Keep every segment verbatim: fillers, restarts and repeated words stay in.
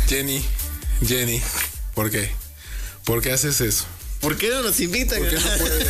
Jenny, Jenny, ¿por qué? ¿Por qué haces eso? ¿Por qué no nos invitan? ¿Por qué no puedes?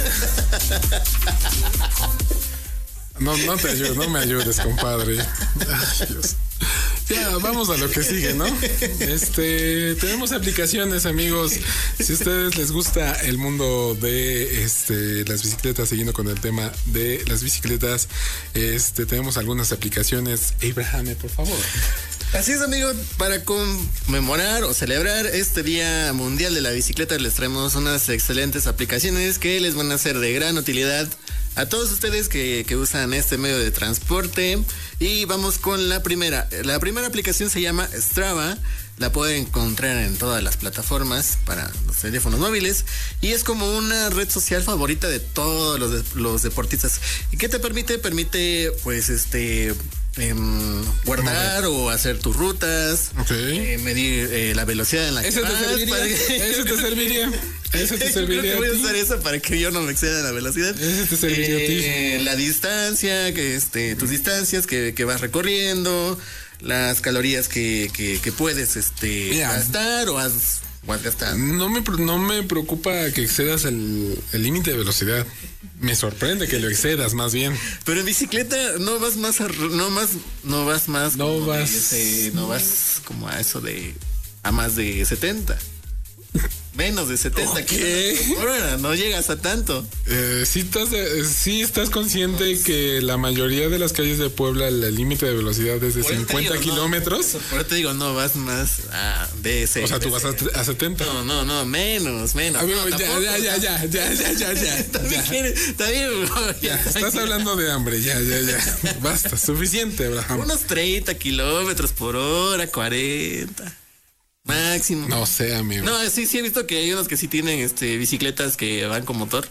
No, no te ayudes, no me ayudes, compadre. Ay, Dios. Ya, vamos a lo que sigue, ¿no? Este, tenemos aplicaciones, amigos. Si a ustedes les gusta el mundo de este las bicicletas, siguiendo con el tema de las bicicletas, este, tenemos algunas aplicaciones. Abraham, por favor. Así es, amigo, para conmemorar o celebrar este Día Mundial de la Bicicleta, les traemos unas excelentes aplicaciones que les van a ser de gran utilidad a todos ustedes que, que usan este medio de transporte. Y vamos con la primera. La primera aplicación se llama Strava. La pueden encontrar en todas las plataformas para los teléfonos móviles. Y es como una red social favorita de todos los, de, los deportistas. ¿Y qué te permite? Permite, pues, este... Eh, guardar o hacer tus rutas, okay. eh, medir eh, la velocidad en la eso que te vas, serviría, para que... eso te serviría, eso te serviría. Yo creo que voy a usar eso para que yo no me exceda la velocidad. Eso te serviría eh, a ti. La distancia, que este, tus distancias que, que vas recorriendo, las calorías que, que, que puedes este yeah. gastar o has, o has gastado. No me, no me preocupa que excedas el límite de velocidad. Me sorprende que lo excedas, más bien. Pero en bicicleta no vas más a, no más no vas más no vas ese, no vas como a eso de a más de setenta. Menos de setenta kilómetros por hora, no llegas a tanto. Eh, sí, estás, eh, sí estás consciente no, que la mayoría de las calles de Puebla el límite de velocidad es de cincuenta digo, kilómetros. No, por eso te digo, no vas más a de ese. O sea, tú vas a, a setenta. No, no, no, menos, menos. Amigo, no, ya, tampoco, ya, ya, ya, ya, ya, ya, ya. También ya. quieres, también. Ya, estás hablando de hambre, ya, ya, ya. Basta, suficiente, Abraham. Unos treinta kilómetros por hora, cuarenta. Máximo. No sé, amigo. No, sí, sí he visto que hay unos que sí tienen este bicicletas que van con motor.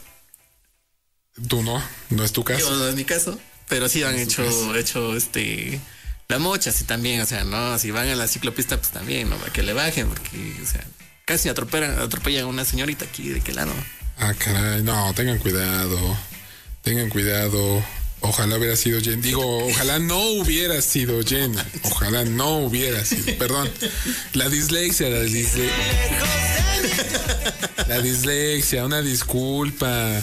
Tú no, no es tu caso. Yo, no es mi caso, pero sí han no hecho, hecho este la mocha, sí también, o sea, no, si van a la ciclopista, pues también, ¿no? Para que le bajen, porque, o sea, casi atropellan, atropellan a una señorita aquí, ¿de qué lado? Ah, caray, no, tengan cuidado, tengan cuidado. Ojalá hubiera sido Jenny. Digo, ojalá no hubiera sido Jenny. Ojalá no hubiera sido. Perdón. La dislexia, la dislexia. La dislexia, una disculpa.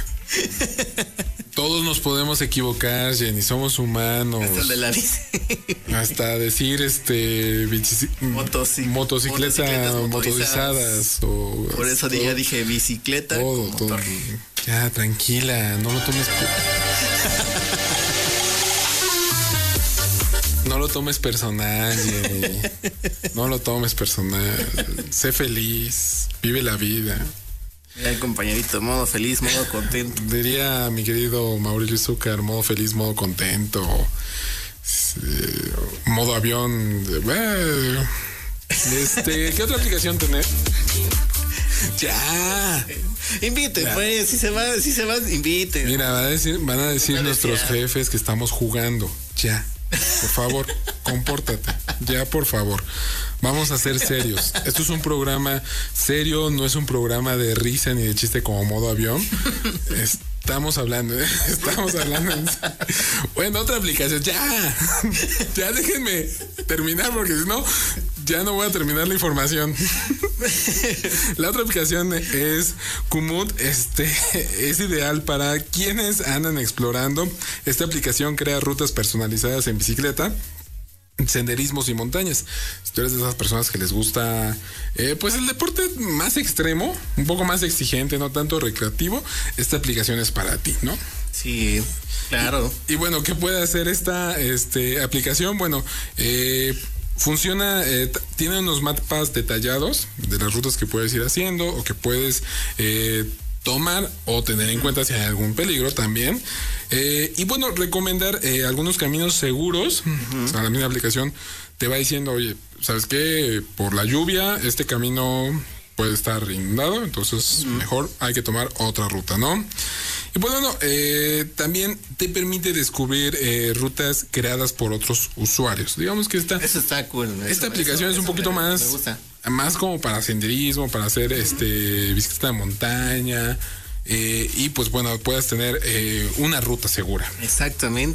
Todos nos podemos equivocar, Jenny. Somos humanos. Hasta el de la bici. Hasta decir este bici... Motoci... motocicleta motorizadas, motorizadas o por eso todo, ya dije bicicleta todo, con todo. motor. Ya, tranquila, no lo tomes no lo tomes personal, Jenny. No lo tomes personal. Sé feliz, vive la vida. Mira, compañerito, modo feliz, modo contento. Diría mi querido Mauricio Zúcar, modo feliz, modo contento. Eh, modo avión. Eh, este, ¿qué otra aplicación tenés? Ya. Invite, ya. Pues, si se va, si se va, invite. Mira, van a decir, van a decir van a nuestros decir, jefes que estamos jugando. Ya. Por favor, compórtate. Ya, por favor. Vamos a ser serios. Esto es un programa serio, no es un programa de risa ni de chiste como modo avión. Estamos hablando, ¿eh? Estamos hablando. En... Bueno, otra aplicación. Ya. Ya déjenme terminar porque si no, ya no voy a terminar la información. La otra aplicación es Komoot. Este es ideal para quienes andan explorando. Esta aplicación crea rutas personalizadas en bicicleta, senderismos y montañas. Si tú eres de esas personas que les gusta eh, pues el deporte más extremo, un poco más exigente, no tanto recreativo, esta aplicación es para ti, ¿no? Sí, claro. Y, y bueno, ¿qué puede hacer esta este, aplicación? Bueno, eh, funciona, eh, t- tiene unos mapas detallados de las rutas que puedes ir haciendo o que puedes eh, tomar o tener en cuenta si hay algún peligro también. Eh, y bueno, recomendar eh, algunos caminos seguros. Uh-huh. O sea, la misma aplicación te va diciendo, oye, ¿sabes qué? Por la lluvia, este camino puede estar inundado, entonces uh-huh. mejor hay que tomar otra ruta, ¿no? Y pues bueno, eh, también te permite descubrir eh, rutas creadas por otros usuarios. Digamos que esta, eso está cool. Esta eso, aplicación eso, es un poquito me, más... Me gusta. Más como para senderismo, para hacer uh-huh. este bicicleta de montaña eh, y pues bueno, puedas tener eh, una ruta segura. Exactamente.